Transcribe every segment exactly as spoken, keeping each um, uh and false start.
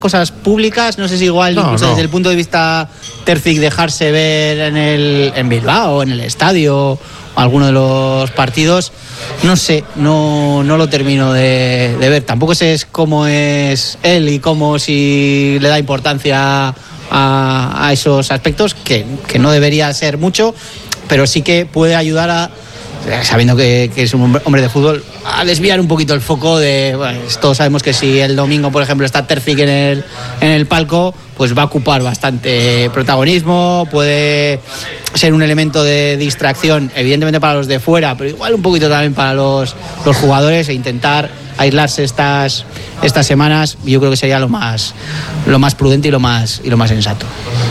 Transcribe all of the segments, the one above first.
cosas públicas, no sé si igual no, incluso no. desde el punto de vista Terzic dejarse ver en el en Bilbao, en el estadio, alguno de los partidos, no sé, no, no lo termino de, de ver. Tampoco sé cómo es él y cómo si le da importancia a, a esos aspectos, que, que no debería ser mucho, pero sí que puede ayudar a, sabiendo que, que es un hombre de fútbol, a desviar un poquito el foco de, bueno, todos sabemos que si el domingo, por ejemplo, está Terzic en el, en el palco, pues va a ocupar bastante protagonismo, puede ser un elemento de distracción, evidentemente para los de fuera, pero igual un poquito también para los, los jugadores, e intentar aislarse estas, estas semanas, yo creo que sería lo más, lo más prudente y lo más, y lo más sensato.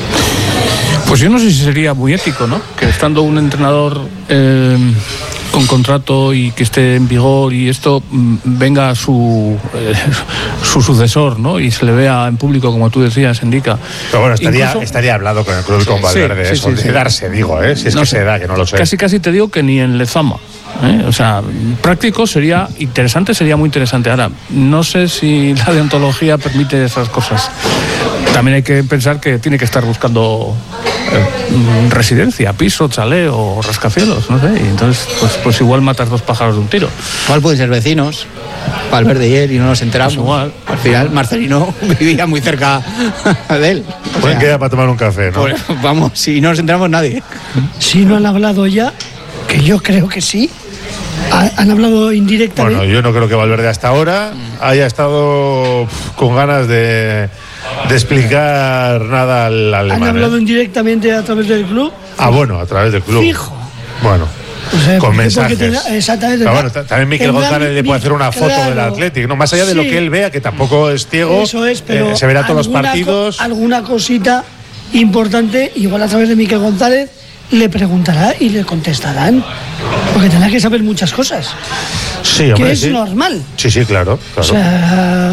Pues yo no sé si sería muy ético, ¿no? Que estando un entrenador eh, con contrato y que esté en vigor y esto, mm, venga su eh, su sucesor, ¿no? Y se le vea en público, como tú decías, Indica. Pero bueno, estaría, Incluso, estaría hablado con el club, con Valverde, sí, sí, eso, sí, de sí. darse, digo, ¿eh? Si es no que sé, se da, que no lo sé. Casi, casi te digo que ni en Lezama. ¿eh? O sea, práctico sería interesante, sería muy interesante. Ahora, no sé si la deontología permite esas cosas. También hay que pensar que tiene que estar buscando eh, residencia, piso, chalet o rascacielos, no sé. Y entonces, pues, pues igual matas dos pájaros de un tiro. Igual pueden ser vecinos, Valverde y él, y no nos enteramos. Pues igual. Al final, Marcelino vivía muy cerca de él. O Pueden sea, quedar para tomar un café, ¿no? pues, vamos, si no nos enteramos nadie. Si no han hablado ya, que yo creo que sí, ha- han hablado indirectamente. Bueno, yo no creo que Valverde hasta ahora haya estado pf, con ganas de, de explicar nada al han alemán. hablado ¿eh? indirectamente a través del club. Ah, bueno, a través del club. Fijo. Bueno, O sea, con porque- mensajes. porque tendrá- exactamente. Pero bueno, t- también Miquel Tendrán González le puede hacer una foto claro. del Athletic, ¿no? Más allá de lo Sí. que él vea, que tampoco es ciego, Eso es, pero eh, se verá todos los alguna partidos. co- alguna cosita importante, igual a través de Miquel González, le preguntará y le contestarán. Porque tendrá que saber muchas cosas. Sí, Que hombre, es sí. normal. Sí, sí, claro. O claro. sea,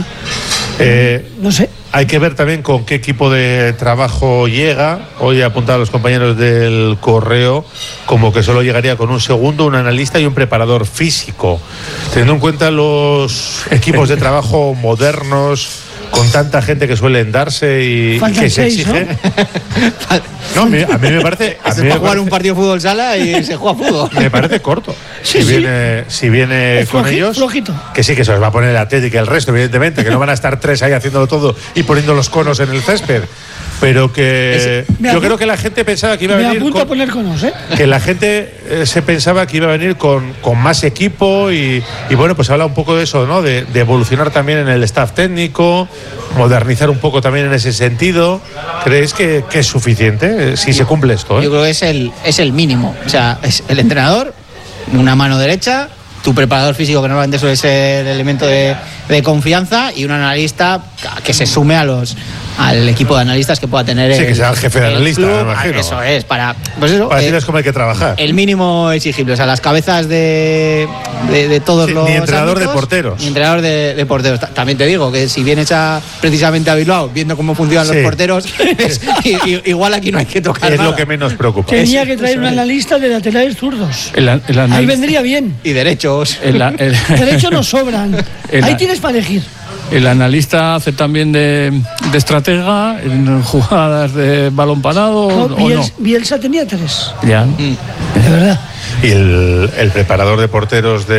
Eh, no sé. Hay que ver también con qué equipo de trabajo llega. Hoy apuntaban los compañeros del Correo como que solo llegaría con un segundo, un analista y un preparador físico. Teniendo en cuenta los equipos de trabajo modernos, con tanta gente que suelen darse y Faltan que se seis, ¿no? exige. No, a mí, a mí me parece. A Se mí va me a jugar parece- un partido de fútbol sala y se juega fútbol. me parece corto. Sí, si, sí. Viene, si viene Es con floji- ellos. flojito. Que sí, que se los va a poner el Atlético y el resto, evidentemente, que no van a estar tres ahí haciéndolo todo y poniendo los conos en el césped. Pero que Ese- me yo apu- creo que la gente pensaba que iba a Me venir. apunto con- a poner conos, ¿eh? que la gente eh, se pensaba que iba a venir con, con más equipo y, y bueno, pues habla un poco de eso, ¿no? De, de evolucionar también en el staff técnico, modernizar un poco también en ese sentido. ¿Creéis que, que es suficiente eh, si se cumple esto? ¿eh? Yo creo que es el, es el mínimo. O sea, es el entrenador, una mano derecha, tu preparador físico, que normalmente suele ser el elemento de, de confianza, y un analista que se sume a los al equipo de analistas que pueda tener Sí, el, que sea el jefe de analista, club. me imagino. Eso es, para, pues eso, Para eh, decirles cómo hay que trabajar. el mínimo exigible, o sea, las cabezas de, de, de todos Sí, los ni entrenador ámbitos, de porteros. ni entrenador de, de porteros. Ta- También te digo que si vienes a, precisamente a Bilbao viendo cómo funcionan Sí. los porteros, es- i- i- igual aquí no hay que tocar Es nada. lo que menos preocupa. Tenía que traer un analista de laterales zurdos. El, el Ahí analista- vendría bien. Y derechos. el- el- Derechos nos sobran. El- Ahí tienes para elegir. El analista hace también de, de estratega en jugadas de balón parado No, o no. Bielsa, Bielsa tenía tres. Ya. De verdad. Y el, el preparador de porteros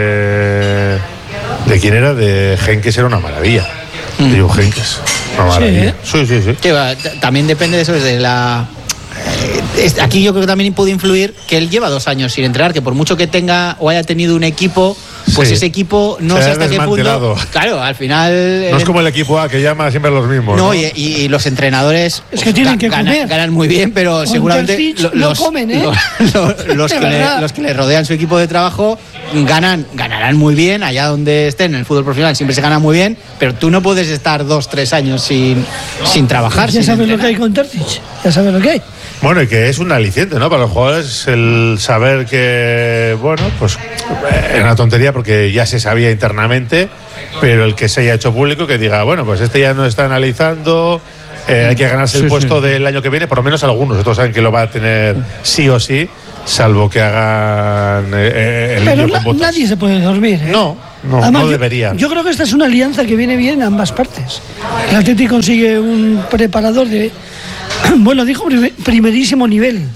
de. ¿De quién era? De Henkes era una maravilla. De Jupp Heynckes. Una maravilla. Sí, sí, sí. Que va, t- también depende de eso, desde la. eh, es- aquí yo creo que también puede influir que él lleva dos años sin entrenar, que por mucho que tenga o haya tenido un equipo, pues Sí. ese equipo no Se sé ha hasta qué punto. desmantelado. Claro, al final. No es el- como el equipo A que llama siempre a los mismos. No, ¿no? y, y- y los entrenadores Es que tienen que ganan, comer. ganan muy bien, pero Con seguramente Terzic lo- no los, comen, ¿eh? los, los- los De que le, verdad. los que le rodean su equipo de trabajo ganan ganarán muy bien allá donde estén. En el fútbol profesional siempre se gana muy bien, pero tú no puedes estar dos, tres años sin, sin trabajar. Ya sin sabes lo que entrenar. hay con Terzic. Ya sabes lo que hay. Bueno, y que es un aliciente, ¿no? Para los jugadores el saber que, bueno, pues es una tontería porque ya se sabía internamente, pero el que se haya hecho público que diga, bueno, pues este ya no está analizando, eh, hay que ganarse el Sí, puesto sí. del año que viene, por lo menos algunos, otros saben que lo va a tener sí o sí, salvo que hagan eh, eh, el Pero lío na- con botas. nadie se puede dormir. ¿eh? No, no, Además, no yo- debería. Yo, creo que esta es una alianza que viene bien en ambas partes. El Atlético consigue un preparador de, bueno, dijo primer- primerísimo nivel.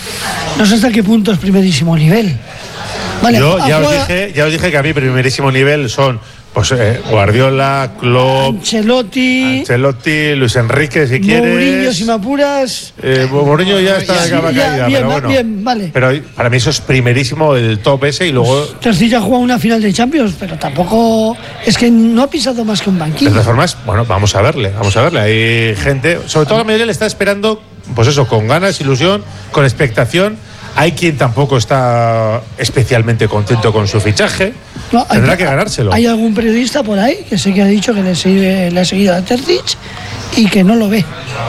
No sé hasta qué punto es primerísimo nivel. Vale, Yo ha ya os, jugado dije, ya os dije que a mí primerísimo nivel son pues eh, Guardiola, Klopp, Ancelotti, Ancelotti, Luis Enrique, si quieres. Mourinho, si me apuras. Eh, Mourinho ya está de Ya, capa ya, caída, bien, pero va- bueno. bien, vale. Pero para mí eso es primerísimo el top ese y luego. Tercilla ha jugado una final de Champions, pero tampoco es que no ha pisado más que un De banquillo. todas formas, bueno, vamos a verle, vamos a verle. Hay gente, sobre todo la mayoría le está esperando, pues eso, con ganas, ilusión, con expectación. Hay quien tampoco está especialmente contento con su fichaje. No, hay- Tendrá que ganárselo. Hay algún periodista por ahí que sé que ha dicho que le, sigue- le ha seguido a Terzic y que no lo ve.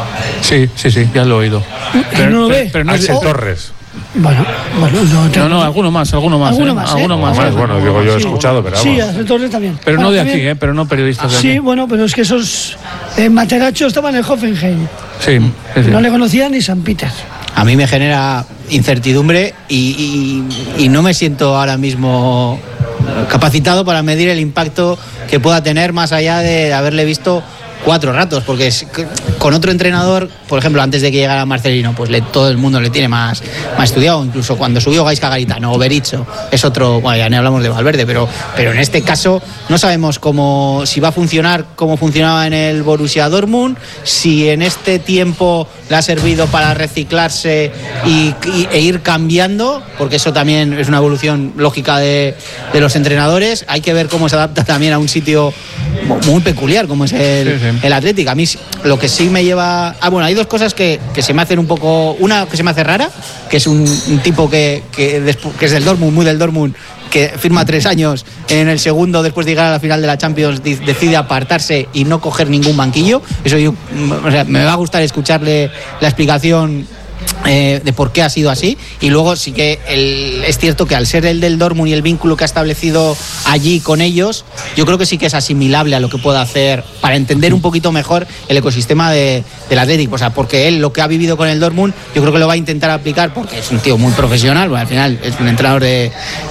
Sí, sí, sí, ya lo he oído. ¿Que no lo ve? pero no es- Axel Oh. Torres. Bueno, bueno, no, no, no, alguno más, alguno más. Alguno ¿eh? más, ¿eh? Alguno más. Más, ¿eh? bueno, digo yo he escuchado, pero Sí, vamos. a Torres también. Pero no Bueno, de también- aquí, ¿eh? Pero no periodistas de Sí, aquí. bueno, pero es que esos eh, Materacho estaban en Hoffenheim. Sí, sí, sí. No le conocían ni San Peter. A mí me genera incertidumbre y, y- y no me siento ahora mismo capacitado para medir el impacto que pueda tener más allá de haberle visto cuatro ratos, porque es que con otro entrenador, por ejemplo, antes de que llegara Marcelino, pues le, todo el mundo le tiene más, más estudiado, incluso cuando subió Gaisca Garitano o Berizzo, es otro, bueno, ya ni hablamos de Valverde, pero, pero en este caso no sabemos cómo, si va a funcionar como funcionaba en el Borussia Dortmund, si en este tiempo le ha servido para reciclarse y, y- e ir cambiando, porque eso también es una evolución lógica de, de los entrenadores. Hay que ver cómo se adapta también a un sitio muy peculiar como es el, Sí, sí. el Atlético. A mí sí- lo que sí me lleva... Ah, bueno, hay dos cosas que, que se me hacen un poco... Una que se me hace rara, que es un, un tipo que, que, despu- que es del Dortmund, muy del Dortmund, que firma tres años, en el segundo, después de llegar a la final de la Champions, di- decide apartarse y no coger ningún banquillo. Eso yo, mm, o sea, me va a gustar escucharle la explicación eh, de por qué ha sido así. Y luego sí que el- es cierto que al ser el del Dortmund y el vínculo que ha establecido allí con ellos, yo creo que sí que es asimilable a lo que pueda hacer para entender un poquito mejor el ecosistema de, del Atlético. O sea, porque él lo que ha vivido con el Dortmund, yo creo que lo va a intentar aplicar porque es un tío muy profesional, bueno, al final es un entrenador de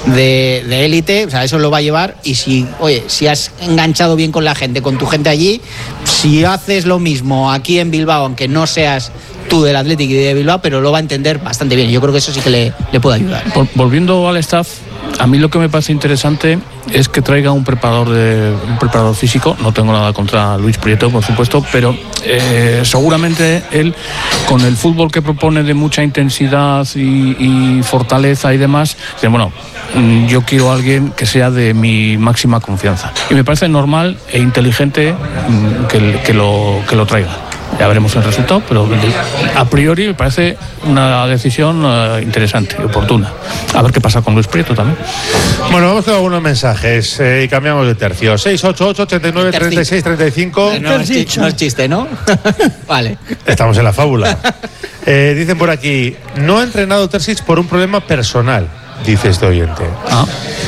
de- de élite, o sea, eso lo va a llevar. Y si, oye, si has enganchado bien con la gente, con tu gente allí, si haces lo mismo aquí en Bilbao, aunque no seas tú del Atlético y de Bilbao, pero lo va a entender bastante bien. Yo creo que eso sí que le, le puede ayudar. Vol- Volviendo al staff, a mí lo que me parece interesante es que traiga un preparador de un preparador físico. No tengo nada contra Luis Prieto, por supuesto, pero eh, seguramente él, con el fútbol que propone de mucha intensidad y, y fortaleza y demás, dice, bueno, mm, yo quiero a alguien que sea de mi máxima confianza. Y me parece normal e inteligente mm, que, que lo, que lo traiga. Ya veremos el resultado, pero a priori me parece una decisión eh, interesante y oportuna. A ver qué pasa con Luis Prieto también. Bueno, vamos con algunos mensajes eh, y cambiamos de tercio. seis ocho ocho, ochenta y nueve, treinta y seis, treinta y cinco. No, es chi- no es chiste, ¿no? Vale. Estamos en la fábula. Eh, dicen por aquí, no ha entrenado Terzic por un problema personal, dice este oyente. Ah.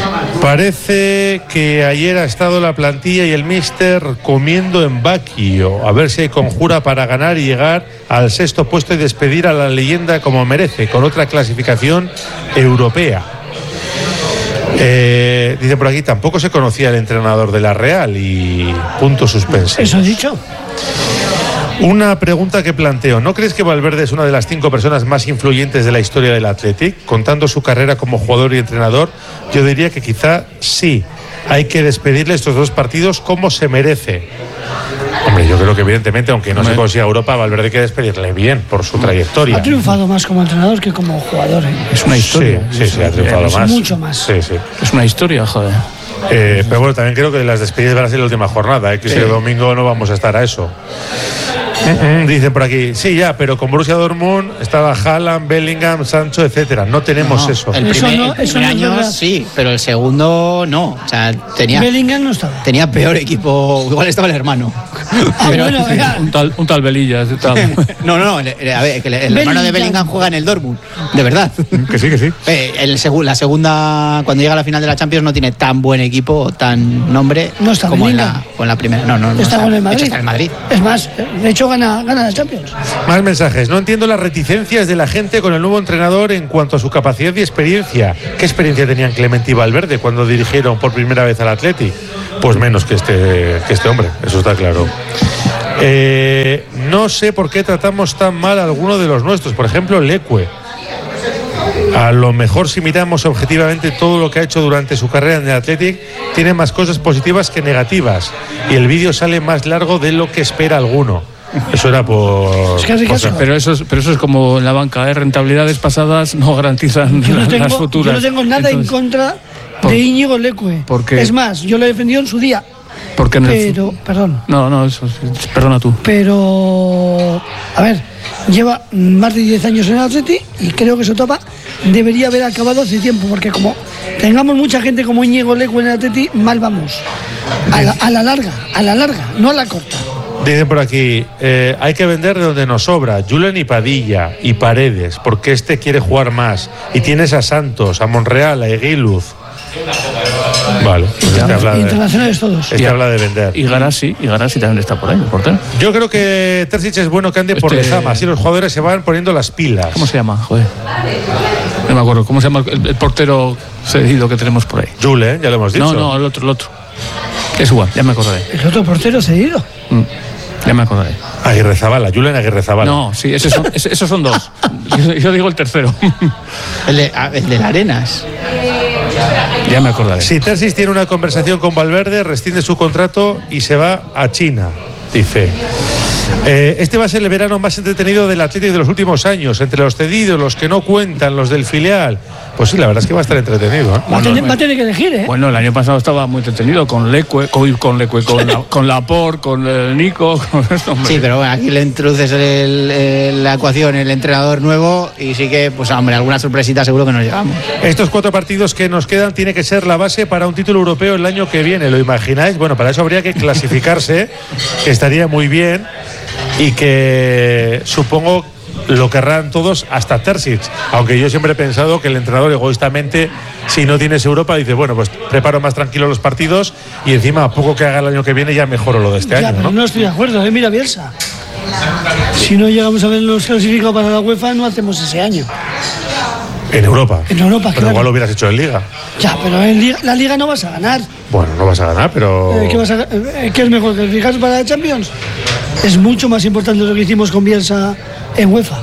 Parece que ayer ha estado la plantilla y el míster comiendo en Baquio. A ver si hay conjura para ganar y llegar al sexto puesto y despedir a la leyenda como merece, con otra clasificación europea. Eh, dice por aquí, tampoco se conocía el entrenador de la Real y punto suspensivo. Eso he dicho. Una pregunta que planteo. ¿No crees que Valverde es una de las cinco personas más influyentes de la historia del Athletic? Contando su carrera como jugador y entrenador, yo diría que quizá sí. Hay que despedirle estos dos partidos como se merece. Hombre, yo creo que evidentemente, aunque no se consiga Europa, Valverde hay que despedirle bien por su trayectoria. Ha triunfado más como entrenador que como jugador. ¿eh? Es una historia. Sí, sí, sí, ha triunfado Es más. mucho más. Sí, sí. Es una historia, joder. Eh, pero bueno, también creo que las despedidas van a ser la última jornada, ¿eh? Que si el domingo no vamos a estar a eso. Mm, mm, Dicen por aquí, sí, ya, pero con Borussia Dortmund estaba Haaland, Bellingham, Sancho, etcétera. No tenemos No, eso. El Eso primer, no- el eso primer no es año verdad. sí, pero el segundo no. O sea, tenía, Bellingham no estaba. tenía peor equipo. Igual estaba el hermano. Ah, Pero- bueno, venga. Un tal, un tal Velillas, un tal. No, no, no. el- el- a ver, que el, el hermano de Bellingham. Bellingham juega en el Dortmund. De verdad. que sí, que sí. Eh, el segu- la segunda, cuando llega a la final de la Champions, no tiene tan buen equipo o tan nombre No está como en Bellingham. la, como en la primera. No, no, no Está con el De hecho, Madrid. está en el Madrid. Es más, de hecho, eso gana, gana la Champions. Más mensajes. No entiendo las reticencias de la gente con el nuevo entrenador en cuanto a su capacidad y experiencia. ¿Qué experiencia tenían Clemente y Valverde cuando dirigieron por primera vez al Athletic? Pues menos que este, que este hombre, eso está claro. Eh, no sé por qué tratamos tan mal a alguno de los nuestros, por ejemplo Leque. A lo mejor si miramos objetivamente todo lo que ha hecho durante su carrera en el Athletic, tiene más cosas positivas que negativas y el vídeo sale más largo de lo que espera alguno. Eso era por... Es que hace caso. Pero eso, es, pero eso es como en la banca, ¿eh? Rentabilidades pasadas no garantizan yo no las, tengo, las futuras. Yo no tengo nada Entonces, en contra por, de Íñigo Leque. Porque, es más, yo lo he defendido en su día. Porque en el, pero, perdón. No, no, eso, perdona tú. Pero, a ver, lleva más de diez años en el Atleti y creo que su etapa debería haber acabado hace tiempo, porque como tengamos mucha gente como Íñigo Leque en el Atleti, mal vamos. A la, a la larga, a la larga, no a la corta. Dicen por aquí, eh, hay que vender de donde nos sobra. Julen y Padilla y Paredes, porque este quiere jugar más. Y tienes a Santos, a Monreal, a Eguiluz. Vale, pues este habla de, internacionales todos. Este habla de vender. Y Garasi, y Garasi también está por ahí, el portero. Yo creo que Terzic es bueno que ande por Este- Lezama, así los jugadores se van poniendo las pilas. ¿Cómo se llama? Joder. No me acuerdo. ¿Cómo se llama el, el portero cedido que tenemos por ahí? Julen, ya lo hemos dicho. No, no, el otro, el otro. Es igual, ya me acordaré. El otro portero cedido. Mm, ya me acordaré. Aguirre Zabala, Julen Aguirre Zabala. No, sí, esos son, ese- esos son dos. Yo, yo digo el tercero. El de, ah, el de la Arenas. Ya me acordaré. Si Terzic tiene una conversación con Valverde, rescinde su contrato y se va a China, dice. Eh, este va a ser el verano más entretenido del Atlético de los últimos años, entre los cedidos, los que no cuentan, los del filial. Pues sí, la verdad es que va a estar entretenido, ¿eh? Va, a tener, va a tener que elegir, ¿eh? Bueno, el año pasado estaba muy entretenido con Leque, con, con Leque, con, la, con Laporte, con el Nico, con esto, hombre. Sí, pero bueno, aquí le introduces el- el- la ecuación, el entrenador nuevo, y sí que, pues hombre, alguna sorpresita seguro que nos llevamos. Estos cuatro partidos que nos quedan tiene que ser la base para un título europeo el año que viene, ¿lo imagináis? Bueno, para eso habría que clasificarse, que estaría muy bien, y que supongo lo querrán todos, hasta Terzic, aunque yo siempre he pensado que el entrenador egoístamente, si no tienes Europa, dice, bueno, pues preparo más tranquilo los partidos y encima a poco que haga el año que viene ya mejoro lo de este Ya, año, pero ¿no? no estoy de acuerdo, ¿eh? Mira Bielsa. Si no llegamos a ver los clasificados para la UEFA, no hacemos ese año. En Europa. En Europa, Pero claro. igual lo hubieras hecho en Liga. Ya, pero en Liga- la Liga no vas a ganar. Bueno, no vas a ganar, pero... Eh, ¿Qué, vas a- eh, ¿Qué es mejor? ¿Clasificarse para la Champions? Es mucho más importante lo que hicimos con Bielsa en UEFA.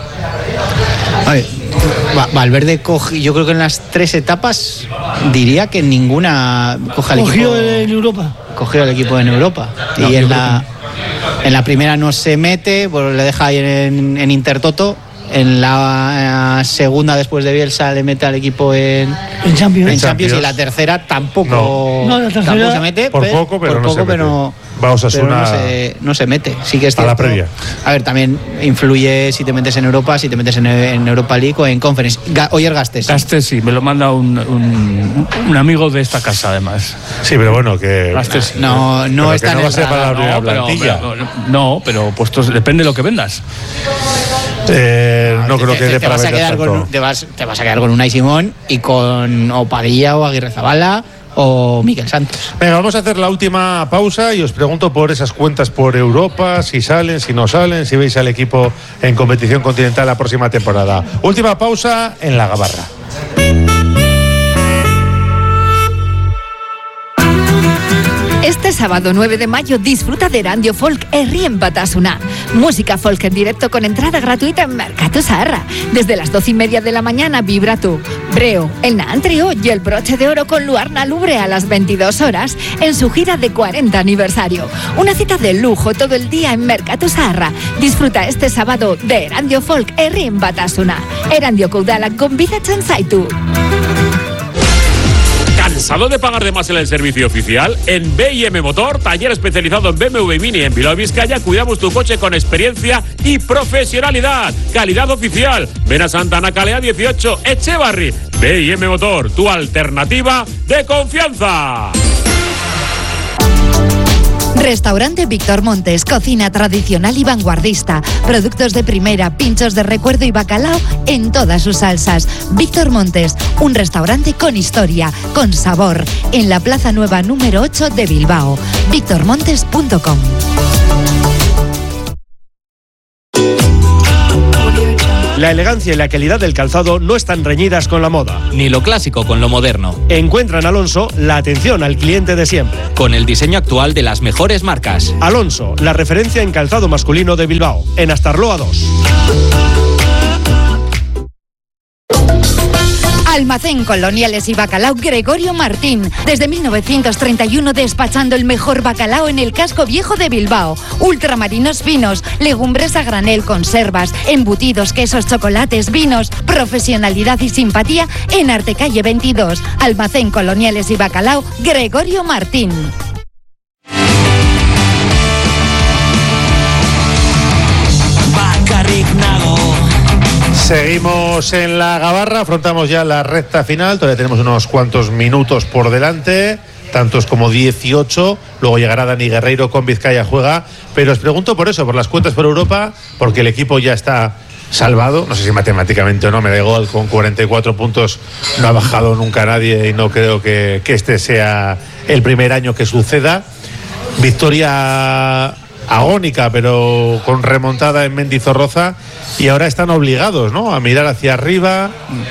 A ver, Va- Valverde coge, yo creo que en las tres etapas diría que en ninguna coge al Cogió equipo, en Europa. cogió al equipo en Europa. No, y yo en creo la, en la primera no se mete, pues le deja ahí en, en Intertoto. En la eh, segunda, después de Bielsa, le mete al equipo en, En Champions. en En Champions, Champions. y la tercera tampoco, No. No, la tercera- tampoco se mete. Por pe- poco, pero por no se poco, mete. pero- Va a Osasuna pero no se, no se mete. Sí que es a la cierto. previa. A ver, también influye si te metes en Europa, si te metes en, en Europa League o en Conference. Ga- Oyer Gastes. Gastes sí, me lo manda un, un, un amigo de esta casa, además. Sí, pero bueno, que... Gastes sí. No, no Pero está que en no va a el ser para la radar. primera No, pero, plantilla. pero- no, pero puestos, depende de lo que vendas. Eh, no Te- creo que te, dé te para vas a vender quedar tanto. con, te, vas, te vas a quedar con Unai Simón y con o Padilla o Aguirre Zabala o Miquel Santos. Venga, vamos a hacer la última pausa y os pregunto por esas cuentas por Europa, si salen, si no salen, si veis al equipo en competición continental la próxima temporada. Última pausa en la Gabarra. Este sábado nueve de mayo disfruta de Erandio Folk Herrien Batasuna. Música folk en directo con entrada gratuita en Mercatu Saharra. Desde las doce y media de la mañana vibra tú, Breo, el Naan Trio y el Broche de Oro con Luarna Lubre a las veintidós horas en su gira de cuarenta aniversario. Una cita de lujo todo el día en Mercatu Saharra. Disfruta este sábado de Erandio Folk Herrien Batasuna. Erandio Koudala con Vida Chansaitu. ¿Cansado de pagar de más en el servicio oficial? En B I M Motor, taller especializado en B M W Mini en Bilbao, Vizcaya, cuidamos tu coche con experiencia y profesionalidad. Calidad oficial. Ven a Santana Calea dieciocho, Echevarri. B I M Motor, tu alternativa de confianza. Restaurante Víctor Montes, cocina tradicional y vanguardista, productos de primera, pinchos de recuerdo y bacalao en todas sus salsas. Víctor Montes, un restaurante con historia, con sabor, en la Plaza Nueva número ocho de Bilbao. víctor montes punto com. La elegancia y la calidad del calzado no están reñidas con la moda. Ni lo clásico con lo moderno. Encuentra en Alonso la atención al cliente de siempre. Con el diseño actual de las mejores marcas. Alonso, la referencia en calzado masculino de Bilbao. En Astarloa dos. Almacén Coloniales y Bacalao Gregorio Martín. Desde mil novecientos treinta y uno despachando el mejor bacalao en el casco viejo de Bilbao. Ultramarinos finos, legumbres a granel, conservas, embutidos, quesos, chocolates, vinos. Profesionalidad y simpatía en Artecalle veintidós. Almacén Coloniales y Bacalao Gregorio Martín. Seguimos en la Gabarra, afrontamos ya la recta final, todavía tenemos unos cuantos minutos por delante, tantos como dieciocho, luego llegará Dani Guerreiro con Vizcaya Juega, pero os pregunto por eso, por las cuentas por Europa, porque el equipo ya está salvado, no sé si matemáticamente o no, me da igual, con cuarenta y cuatro puntos no ha bajado nunca nadie y no creo que, que este sea el primer año que suceda. Victoria agónica, pero con remontada en Mendizorroza, y ahora están obligados, ¿no?, a mirar hacia arriba.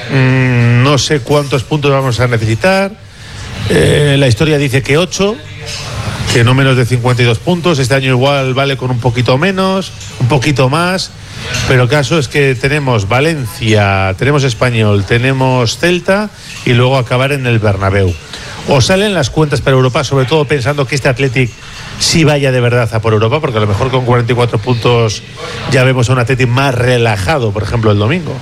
Mm, no sé cuántos puntos vamos a necesitar. Eh, la historia dice que ocho, que no menos de cincuenta y dos puntos. Este año igual vale con un poquito menos, un poquito más, pero el caso es que tenemos Valencia, tenemos Español, tenemos Celta y luego acabar en el Bernabéu. O salen las cuentas para Europa, sobre todo pensando que este Athletic sí vaya de verdad a por Europa, porque a lo mejor con cuarenta y cuatro puntos ya vemos a un Athletic más relajado, por ejemplo, el domingo.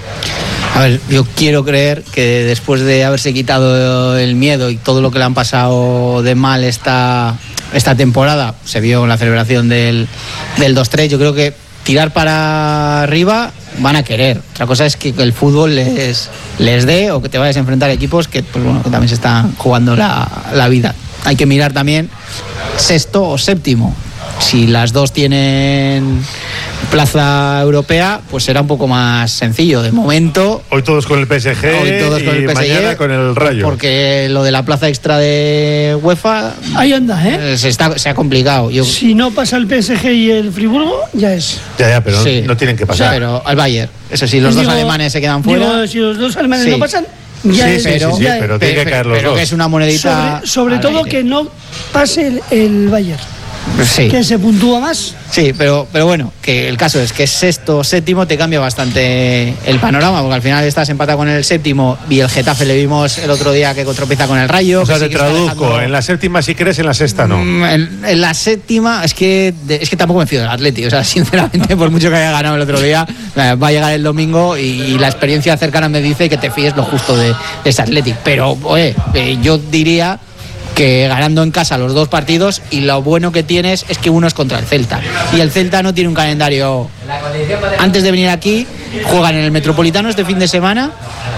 A ver, yo quiero creer que después de haberse quitado el miedo y todo lo que le han pasado de mal esta, esta temporada, se vio en la celebración del, del dos tres, yo creo que tirar para arriba van a querer. Otra cosa es que el fútbol les, les dé, o que te vayas a enfrentar a equipos que, pues bueno, que también se están jugando la, la vida. Hay que mirar también sexto o séptimo. Si las dos tienen plaza europea, pues será un poco más sencillo. De momento, hoy todos con el P S G, hoy todos con y el P S G, mañana con el Rayo. Porque lo de la plaza extra de UEFA, ahí anda, ¿eh? Se, está, se ha complicado. Yo... Si no pasa el P S G y el Friburgo, ya es. Ya, ya, pero sí, no, no tienen que pasar. O sea, pero al Bayern, eso sí, los digo, dos alemanes se quedan fuera. Digo, si los dos alemanes sí. no pasan, ya sí, es. Sí, pero, sí, sí, pero tiene que caer los pero dos. Que es una monedita. Sobre, sobre todo aire. Que no pase el, el Bayern. Sí. Que se puntúa más. Sí, pero, pero bueno, que el caso es que sexto o séptimo te cambia bastante el panorama, porque al final estás empatado con el séptimo y el Getafe le vimos el otro día que tropieza con el Rayo. O sea, te sí traduzco, dejando... en la séptima si crees, en la sexta no. En, en la séptima es que es que tampoco me fío del Atleti, o sea, sinceramente, por mucho que haya ganado el otro día, va a llegar el domingo y, y la experiencia cercana me dice que te fíes lo justo de, de ese Atleti. Pero, oye, eh, yo diría que ganando en casa los dos partidos, y lo bueno que tienes es que uno es contra el Celta, y el Celta no tiene un calendario. Antes de venir aquí juegan en el Metropolitano este fin de semana,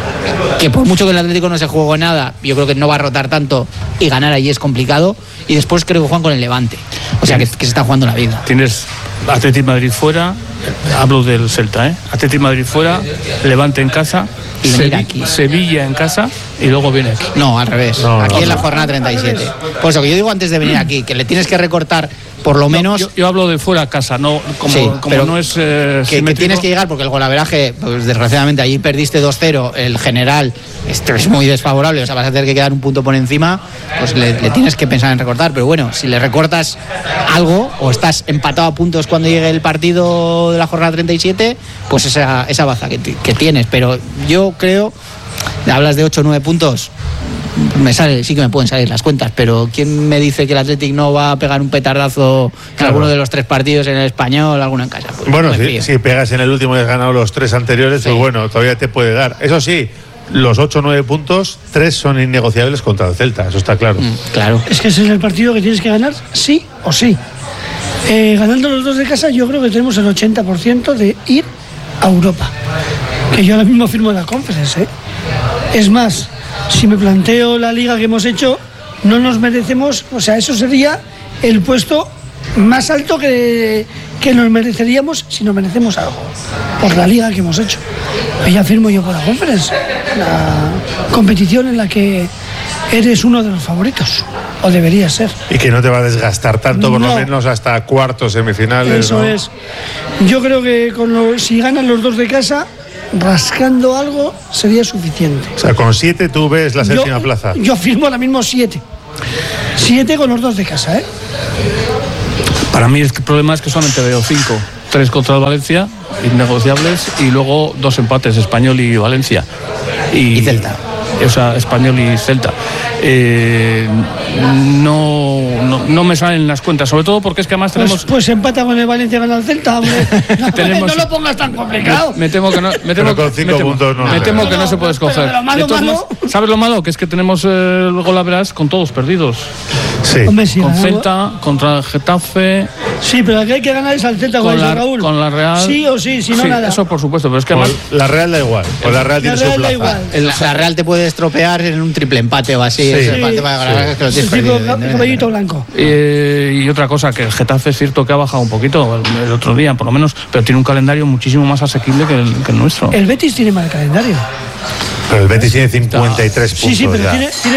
que por mucho que el Atlético no se jugó nada, yo creo que no va a rotar tanto, y ganar allí es complicado, y después creo que juegan con el Levante, o sea que, que se está jugando la vida. Tienes Atlético Madrid fuera, hablo del Celta, ¿eh? Atlético Madrid fuera, Levante en casa, y Sevi- aquí. Sevilla en casa y luego viene aquí. No, al revés. No, aquí no, es la no. jornada treinta y siete. Por eso que yo digo antes de venir aquí, que le tienes que recortar por lo menos. No, yo, yo hablo de fuera a casa, no como, Sí, como pero no es eh, que, que tienes que llegar, porque el golaveraje, pues desgraciadamente allí perdiste dos cero, el general esto es muy desfavorable, o sea, vas a tener que quedar un punto por encima, pues le, le tienes que pensar en recortar, pero bueno, si le recortas algo o estás empatado a puntos cuando llegue el partido de la jornada treinta y siete, pues esa, esa baza que, que tienes, pero yo creo, hablas de ocho o nueve puntos, me sale, sí que me pueden salir las cuentas, pero ¿quién me dice que el Athletic no va a pegar un petardazo en Claro. alguno de los tres partidos, en el Español, alguno en casa? Pues Bueno, no me si, fío. si pegas en el último y has ganado los tres anteriores, Sí. pues bueno, todavía te puede dar. Eso sí, los ocho o nueve puntos, tres son innegociables contra el Celta, eso está claro. Mm, claro. Es que ese es el partido que tienes que ganar, sí o sí. Eh, ganando los dos de casa, yo creo que tenemos el ochenta por ciento de ir a Europa. Que yo ahora mismo firmo en la Conference, ¿eh? Es más, si me planteo la liga que hemos hecho, no nos merecemos, o sea, eso sería el puesto más alto que, que nos mereceríamos si nos merecemos algo, por la liga que hemos hecho. Pues ya firmo yo por la Conference, la competición en la que eres uno de los favoritos, o deberías ser. Y que no te va a desgastar tanto, por lo No. menos hasta cuartos, semifinales. Eso ¿no? es. Yo creo que con lo- si ganan los dos de casa, rascando algo sería suficiente. O sea, con siete tú ves la séptima yo, plaza. Yo firmo ahora mismo siete. Siete con los dos de casa, ¿eh? Para mí el problema es que solamente veo cinco. Tres contra el Valencia, innegociables, y luego dos empates, Español y Valencia. Y, y Celta. O sea, Español y Celta. Eh, no, no, no me salen las cuentas, sobre todo porque es que además tenemos... Pues, pues empata con el Valencia, gana el Celta, hombre. No, tenemos, no lo pongas tan complicado. Me, me temo que no, me temo, con cinco me temo, puntos no. Me temo que no, no se puede escoger. Pero lo malo, todos, malo... ¿Sabes lo malo? Que es que tenemos eh, el gol a verás con todos perdidos. Sí. Hombre, sí, con ganamos. Celta, contra el Getafe... Sí, pero el que hay que ganar es al Celta con, con la, Raúl. Con la Real. Sí o sí, si no sí, nada. Eso por supuesto, pero es que además... La Real da igual. Pues la Real La tiene Real su da plaza. igual. El, la Real te puede estropear en un triple empate o así. Sí. Ese empate para ganar, Sí. que lo tienes Sí, perdido, con evidentemente. cabellito blanco. Eh, y otra cosa, que el Getafe es cierto que ha bajado un poquito el, el otro día, por lo menos, pero tiene un calendario muchísimo más asequible que el, que el nuestro. El Betis tiene mal calendario. Pero el Betis tiene cincuenta y tres puntos. Sí, sí, pero ya. tiene, tiene...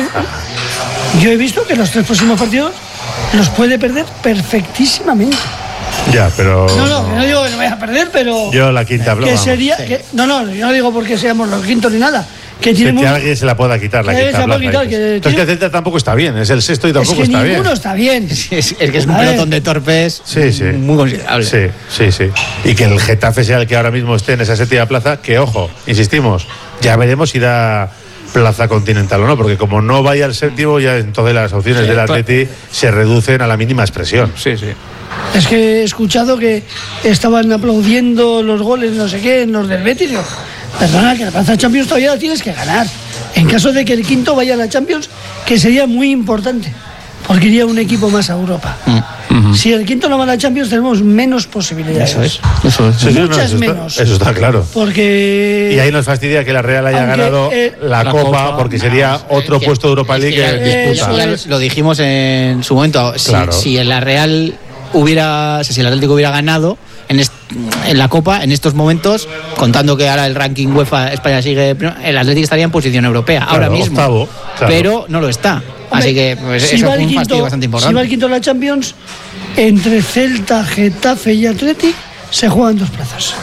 Yo he visto que los tres próximos partidos los puede perder perfectísimamente. Ya, pero. No, no, que no digo que lo vaya a perder, pero... Yo la quinta que plaza. sería... que- no, no, yo no digo porque seamos los quintos ni nada. Que tiene Que muy... alguien se la pueda quitar, la Que quinta se la pueda plaza. quitar, dices. que Entonces tiene- que el Celta tampoco está bien, es el sexto y Es tampoco que está ninguno bien. está bien. Es, es que es un A ver. pelotón de torpes Sí, sí. muy considerable. Sí, sí, sí. Y que el Getafe sea el que ahora mismo esté en esa séptima plaza, que ojo, insistimos, ya veremos si da plaza continental o no, porque como no vaya al séptimo, ya entonces las opciones Sí, del claro. Atleti se reducen a la mínima expresión. Sí, sí. Es que he escuchado que estaban aplaudiendo los goles, no sé qué, en los del Betis. Digo, perdona, que la plaza de Champions todavía la tienes que ganar. En caso de que el quinto vaya a la Champions, que sería muy importante, porque iría un equipo más a Europa. Uh-huh. Si el quinto no va a la Champions, tenemos menos posibilidades. Eso es. Eso es. Sí, sí, no, Muchas eso, menos. está, eso está claro. Porque... Y ahí nos fastidia que la Real haya Aunque, ganado eh, la, la Copa, Copa, porque no, sería es otro que- puesto de Europa es League que que, ya- disputa. eso ya es. lo dijimos en su momento. Si, Claro. si la Real hubiera, si el Atlético hubiera ganado en, est- en la Copa, en estos momentos, contando que ahora el ranking UEFA España sigue, primero, el Atlético estaría en posición europea ahora mismo. octavo, claro. Pero no lo está. Hombre, Así que pues, si eso va fue el un fastidio quinto- bastante Si va importante. el quinto de la Champions, entre Celta, Getafe y Athletic se juegan dos plazas.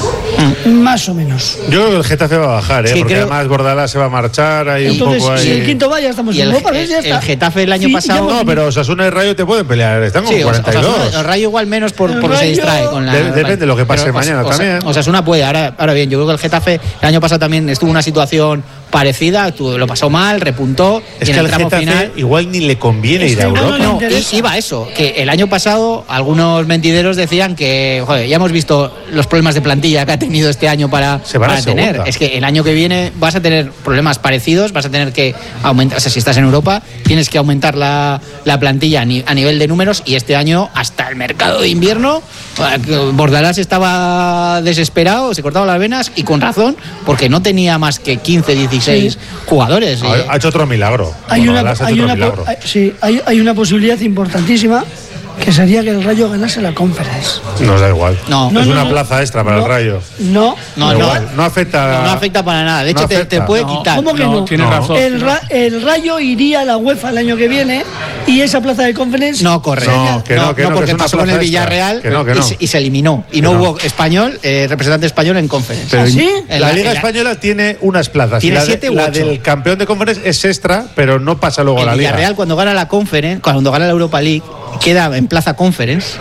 Más o menos. Yo creo que el Getafe va a bajar, ¿eh? Sí, porque creo- además Bordalás se va a marchar, hay Entonces, un poco ahí. si el quinto va, ya estamos Y en el, Europa, ¿ves? Ya el está. Getafe el año Sí, pasado- ya hemos- No, pero Osasuna y Rayo te pueden pelear, están con Sí, o- cuarenta y dos. Osasuna- el Rayo igual menos por, El porque se Rayo- distrae con la. De- depende de lo que pase pero mañana Osa- también. Osasuna puede. Ahora, ahora bien, yo creo que el Getafe el año pasado también estuvo en una situación parecida, tu- lo pasó mal, repuntó. Es y en que el al tramo Getafe final. igual ni le conviene Es ir que a no, Europa. no, No, interesa. y- iba a eso, que el año pasado algunos mentideros decían que, joder, ya hemos visto los problemas de plantilla que ha tenido este año para, Se van a para tener. segunda. Es que el año que viene vas a tener problemas parecidos, vas a tener que aumentar, o sea, si estás en Europa, tienes que aumentar la, la plantilla a, ni- a nivel de números y este año hasta el mercado de invierno, eh, Bordalás estaba desesperado, se cortaba las venas y con razón, porque no tenía más que quince, dieciséis Sí. jugadores. Ha, eh. ha hecho otro milagro. Hay una, Bordalás ha hay, hecho una, otro milagro. hay- sí, hay, hay una posibilidad importantísima, que sería que el Rayo ganase la Conference. Nos da igual. No. es No, una no, plaza extra para no, el Rayo. No, No, Da no. igual. No afecta. No, no afecta para nada. De No hecho, te, te afecta. puede No. quitar. ¿Cómo que No, no? tienes No. razón. El, Ra- el Rayo iría a la UEFA el año que viene y esa plaza de Conference... No corre. No, que no, que no, que porque es una pasó con plaza el extra. Villarreal Que no, que y, no. se, y se eliminó. Y no, no. hubo español, eh, representante español en conferencia. Pero ¿Ah, sí? En La la- Liga en la- Española tiene unas plazas. Tiene y la, de- siete u la ocho. del campeón de conferencia es extra, pero no pasa luego a El la Liga. Villarreal, cuando gana la conference, cuando gana la Europa League, queda en plaza conference.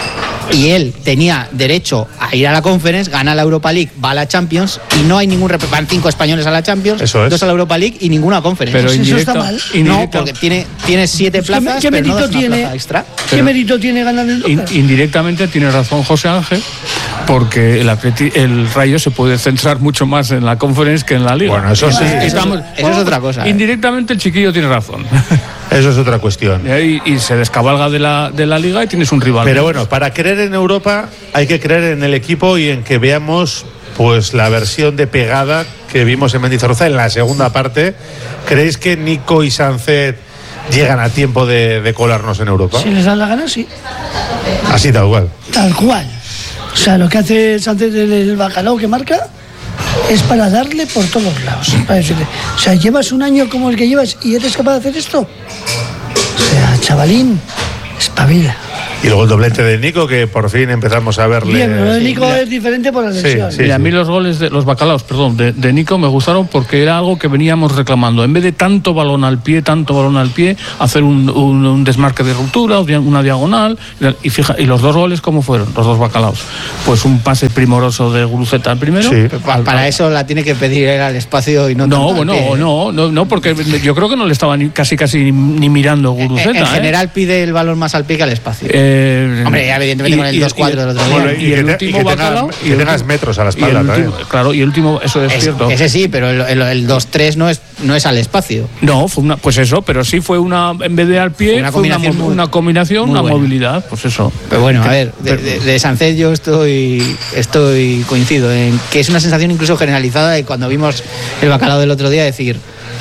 Y él tenía derecho a ir a la Conference, gana la Europa League, va a la Champions y no hay ningún rep- van cinco españoles a la Champions, Eso es. dos a la Europa League y ninguna a Conference. Pero Pues eso indirecta, está mal. no, indirecta- porque tiene, tiene siete ¿Qué, plazas, qué pero no mérito das una tiene, plaza extra. ¿Qué Pero- mérito tiene ganar el In- Docker? indirectamente tiene razón José Ángel, porque el, Atleti- el Rayo se puede centrar mucho más en la Conference que en la Liga. Bueno, eso sí. Estamos- Eso es otra cosa, eh. Indirectamente el chiquillo tiene razón. Eso es otra cuestión. y, y se descabalga de la, de la Liga y tienes un rival. Pero bueno, para creer en Europa hay que creer en el equipo y en que veamos pues la versión de pegada que vimos en Mendizorroza en la segunda parte. ¿Creéis que Nico y Sancet llegan a tiempo de, de colarnos en Europa? Si les da la gana, sí. Así tal cual. Tal cual. O sea, lo que hace Sánchez en el bacalao que marca es para darle por todos lados. Para decirle, o sea, llevas un año como el que llevas y eres capaz de hacer esto. O sea, chavalín, espabila. Y luego el doblete de Nico, que por fin empezamos a verle. Bien, pero Nico es diferente por la lesión. Sí, sí, y a sí. mí los goles, de los bacalaos, perdón, de, de Nico me gustaron porque era algo que veníamos reclamando. En vez de tanto balón al pie, tanto balón al pie, hacer un, un, un desmarque de ruptura, una diagonal. Y fija, y los dos goles, ¿cómo fueron? Los dos bacalaos. Pues un pase primoroso de Guruceta al primero. Sí. Pa- Para eso la tiene que pedir él al espacio y no No, tanto al bueno, pie. no, no, no, porque yo creo que no le estaba ni, casi casi ni, ni mirando Guruceta. En, en ¿eh? general pide el balón más al pie que al espacio. Eh, Hombre, evidentemente y- con el y- dos cuatro del otro día. Bueno, y, y que el te- último y que tengas- bacalao. y que y el tengas ulti- metros a la y el espalda último- también. Claro, y el último, eso es, Es- cierto. ese sí, pero el, el, el dos tres no es, no es al espacio. No, fue una, pues eso, pero sí fue una, en vez de al pie, Fue una fue una combinación mo- muy- una combinación, muy una buena. movilidad, pues eso. Pero bueno, a ver, de, de, de Sánchez yo estoy, estoy coincido en que es una sensación incluso generalizada de cuando vimos el bacalao del otro día decir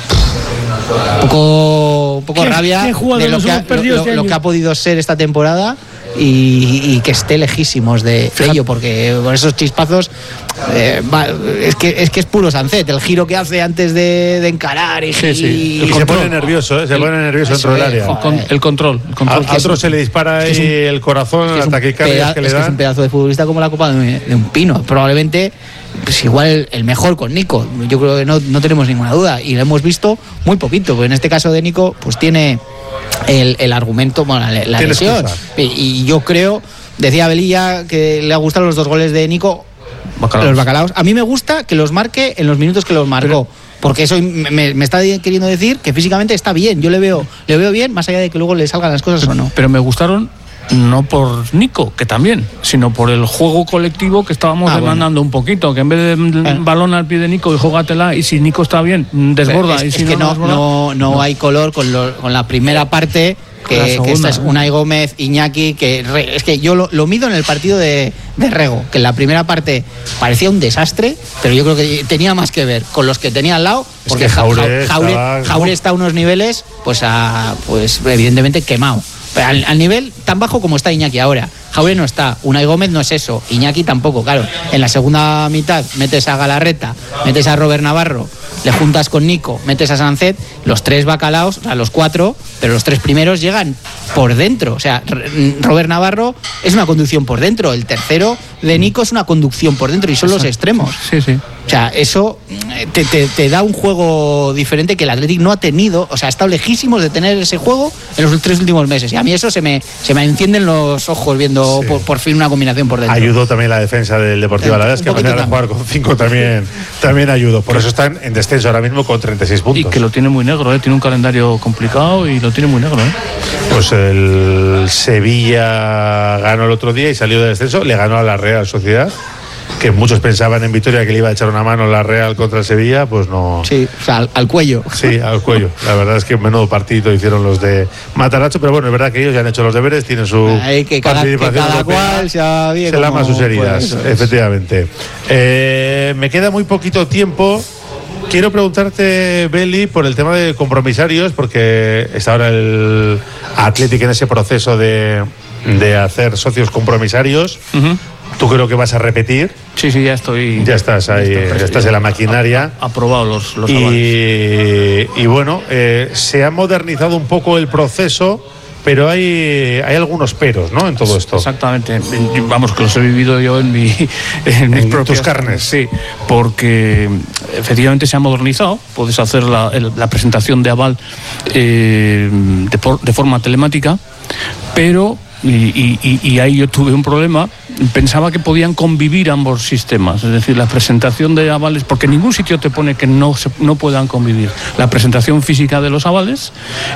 un poco, un poco ¿Qué- rabia qué de jugadores lo que, ha, hemos perdido lo- este lo año? que ha podido ser esta temporada y, y que esté lejísimos de, de ello, porque con esos chispazos eh, va- es, que, es que es puro Sánchez, el giro que hace antes de, de encarar y, Sí, sí. y- Y se pone nervioso, ¿eh? Se pone nervioso Eso dentro del es, área. joder. Con, el control. El A, control a otro se le dispara ahí es un- el corazón, Es las un taquicardias peda- que le es que es un dan. pedazo de futbolista como la copa de, de un pino. Probablemente, pues igual el, el mejor con Nico. Yo creo que no, no tenemos ninguna duda. Y lo hemos visto muy poquito. Porque en este caso de Nico, pues tiene el, el argumento, bueno, la, la Tiene lesión. excusa. Y, y yo creo, decía Belilla que le gustan los dos goles de Nico, Bacalaos. los bacalaos. A mí me gusta que los marque en los minutos que los marcó. Porque eso me, me está queriendo decir que físicamente está bien. Yo le veo, le veo bien, más allá de que luego le salgan las cosas o no. Pero me gustaron no por Nico, que también, sino por el juego colectivo que estábamos Ah, demandando un poquito, que en vez de mm, Eh. balón al pie de Nico y jógatela, y si Nico está bien, mm, desborda, Es, y es si que no, desborda, no, no hay color con, lo- con la primera parte. La Que, segunda, que esta es ¿eh? Unai Gómez, Iñaki, que re- es que yo lo, lo mido en el partido de, de Rego, que en la primera parte parecía un desastre, pero yo creo que tenía más que ver con los que tenía al lado, Es porque que Ja- Jaure Ja- Jaure, estaba- Jaure está a unos niveles, pues, a, pues evidentemente quemado. Pero al, al nivel tan bajo como está Iñaki ahora. Jaure no está, Unai Gómez no es eso, Iñaki tampoco, claro. En la segunda mitad metes a Galarreta, metes a Robert Navarro, le juntas con Nico, metes a Sánchez, los tres bacalaos, o sea, los cuatro, pero los tres primeros llegan por dentro. O sea, R- Robert Navarro es una conducción por dentro, el tercero de Nico es una conducción por dentro y son los extremos. Sí, sí. O sea, eso eh, te, te- te da un juego diferente que el Athletic no ha tenido. O sea, ha estado lejísimos de tener ese juego en los tres últimos meses. Y a mí eso se me, se me encienden los ojos viendo Sí. por, por fin una combinación por dentro. Ayudó también la defensa del Deportivo Un Alavés, que a poquito pesar de también. jugar con cinco también, también ayudó. Por eso están en descenso ahora mismo con treinta y seis puntos. Y que lo tiene muy negro, ¿eh? Tiene un calendario complicado y lo tiene muy negro, ¿eh? Pues el Sevilla ganó el otro día y salió de descenso, le ganó a la Real Sociedad, que muchos pensaban en Vitoria que le iba a echar una mano la Real contra el Sevilla, pues no. Sí, o sea, al, al cuello. Sí, al cuello. La verdad es que un menudo partido hicieron los de Mataracho, pero bueno, es verdad que ellos ya han hecho los deberes, tienen su Hay que cada, que participación cada europea. cual sea bien. Se lama sus heridas, efectivamente. Eh, me queda muy poquito tiempo. Quiero preguntarte, Beli, por el tema de compromisarios, porque está ahora el Athletic en ese proceso de, de hacer socios compromisarios. Ujú. Tú creo que vas a repetir. Sí, sí, ya estoy. Ya estás ahí, estoy- ya estás en la maquinaria. Ha- Aprobado los, los avales. Y, y bueno, eh, se ha modernizado un poco el proceso, pero hay, hay algunos peros, ¿no? En todo esto. Exactamente. Vamos, que los he vivido yo en, mi, en mis En propias tus carnes. Sí, porque efectivamente se ha modernizado. Puedes hacer la, el- la presentación de aval eh, de, por- de forma telemática, pero, y, y- y- y ahí yo tuve un problema, pensaba que podían convivir ambos sistemas, es decir, la presentación de avales, porque en ningún sitio te pone que no, se, no puedan convivir. La presentación física de los avales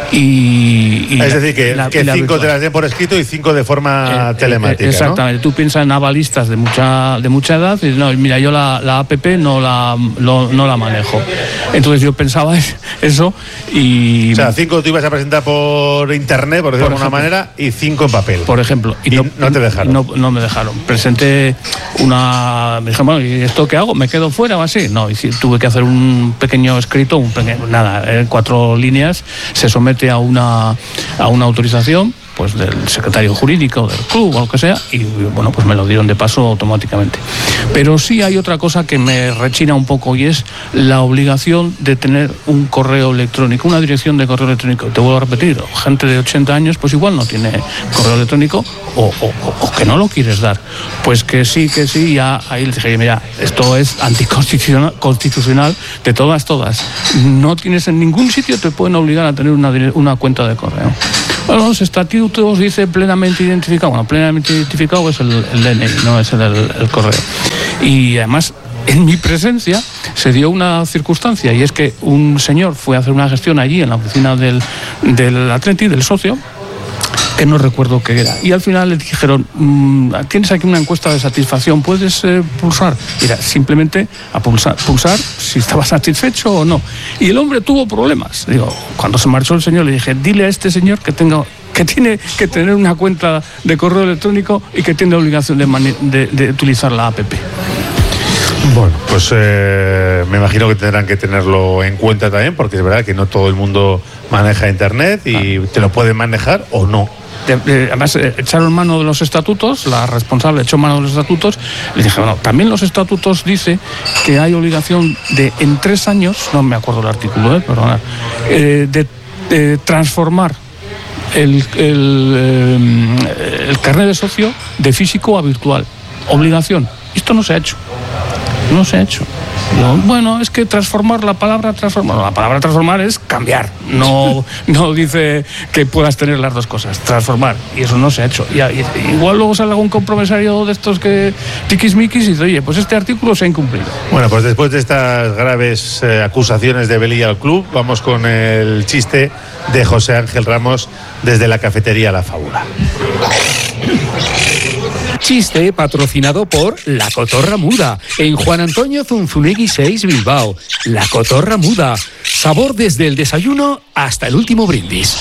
y... y Es la- decir, que, la- que y la cinco virtual. te las den por escrito y cinco de forma Eh, telemática. eh, ¿no? Exactamente. Tú piensas en avalistas de mucha de mucha edad y dices, no, mira, yo la, la app no la, lo- no la manejo. Entonces yo pensaba eso y... O sea, cinco tú ibas a presentar por internet, por decirlo de Por alguna ejemplo. manera, y cinco en papel. Por ejemplo. Y no te dejaron. No, no me dejaron. Presenté una... Me dijeron, bueno, ¿y esto qué hago? ¿Me quedo fuera o así? No, y sí, tuve que hacer un pequeño escrito, un pequeño, nada, en cuatro líneas, se somete a una, a una autorización pues del secretario jurídico del club o lo que sea, y bueno, pues me lo dieron de paso automáticamente. Pero sí hay otra cosa que me rechina un poco, y es la obligación de tener un correo electrónico, una dirección de correo electrónico. Te vuelvo a repetir, gente de ochenta años pues igual no tiene correo electrónico, o, o, o que no lo quieres dar. Pues que sí, que sí, ya ahí les dije, mira, esto es anticonstitucional constitucional de todas, todas. No tienes en ningún sitio, te pueden obligar a tener una, una cuenta de correo. Bueno, los estatutos dice plenamente identificado. Bueno, plenamente identificado es el, el D N I, no es el, el correo. Y además, en mi presencia se dio una circunstancia, y es que un señor fue a hacer una gestión allí en la oficina del, del Atleti, del socio, que no recuerdo qué era, y al final le dijeron, mmm, tienes aquí una encuesta de satisfacción, ¿puedes eh, pulsar? Mira, simplemente a pulsar, pulsar si estaba satisfecho o no. Y el hombre tuvo problemas. Digo, cuando se marchó el señor le dije, dile a este señor que tenga que tiene que tener una cuenta de correo electrónico y que tiene obligación de, mani- de, de utilizar la app. Bueno, pues eh, me imagino que tendrán que tenerlo en cuenta también, porque es verdad que no todo el mundo maneja internet y te lo pueden manejar o no. Además, echaron mano de los estatutos, la responsable echó mano de los estatutos, le dije, bueno, también los estatutos dice que hay obligación de, en tres años, no me acuerdo el artículo, eh, perdona, eh, de, de transformar el, el, eh, el carnet de socio de físico a virtual. Obligación. Esto no se ha hecho. No se ha hecho. No, bueno, es que transformar, la palabra transformar, la palabra transformar es cambiar, no, no dice que puedas tener las dos cosas, transformar, y eso no se ha hecho. Y, y, igual luego sale algún compromisario de estos que tiquismiquis y dice, oye, pues este artículo se ha incumplido. Bueno, pues después de estas graves eh, acusaciones de Belilla al club, vamos con el chiste de José Ángel Ramos desde la cafetería La Fábula. Chiste patrocinado por La Cotorra Muda, en Juan Antonio Zunzunegui seis, Bilbao. La Cotorra Muda, sabor desde el desayuno hasta el último brindis.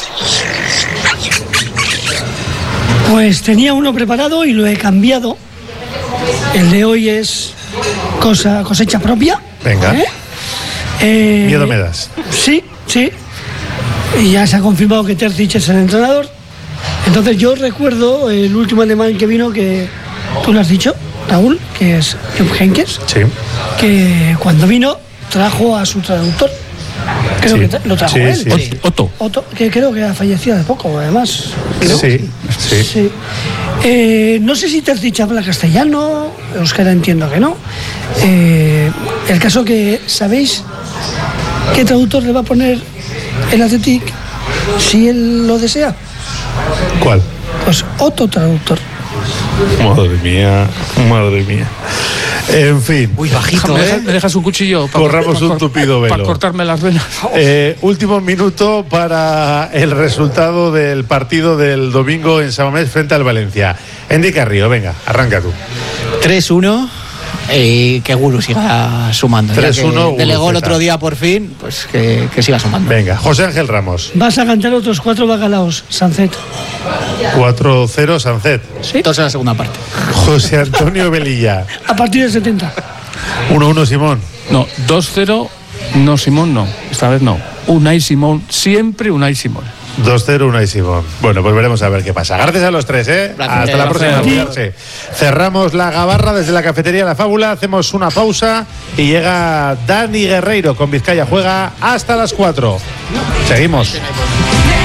Pues tenía uno preparado y lo he cambiado. El de hoy es cosa, cosecha propia. Venga. ¿Eh? Eh, Miedo me das. Sí, sí. Y ya se ha confirmado que Terzic es el entrenador. Entonces yo recuerdo el último alemán que vino, que tú lo has dicho, Raúl, que es Jupp Heynckes, sí, que cuando vino trajo a su traductor. Creo sí, que tra- lo trajo sí, él. sí. Sí. Otto. Otto, que creo que ha fallecido hace poco, además. Creo. Sí, sí. Sí. Eh, no sé si Terzic habla castellano, euskera entiendo que no. Eh, el caso que, ¿sabéis qué traductor le va a poner el Athletic si él lo desea? ¿Cuál? Pues Otto traductor. Madre mía, madre mía. En fin. Uy, bajito, ¿Me, ¿eh? dejas, ¿Me dejas un cuchillo? Para, Corramos un tupido velo. Para cortarme las venas. Eh, último minuto para el resultado del partido del domingo en San Mamés frente al Valencia. Endy Carrillo, venga, arranca tú. tres uno. Y que Guru siga sumando. tres uno. Delegó el otro día por fin, pues que, que siga sumando. Venga, José Ángel Ramos. Vas a cantar otros cuatro bacalaos, Sancet. cuatro cero Sancet. ¿Sí? Dos en la segunda parte. José Antonio Belilla. A partir del setenta. uno uno Simón. No, dos cero, no, Simón no, esta vez no. Unai Simón, siempre Unai Simón. dos cero Unai Simón. Bueno, pues veremos a ver qué pasa. Gracias a los tres, ¿eh? Gracias. Hasta la Gracias. próxima. Cuidarse. Cerramos la gabarra desde la cafetería La Fábula, hacemos una pausa y llega Dani Guerreiro con Vizcaya Juega hasta las cuatro. Seguimos.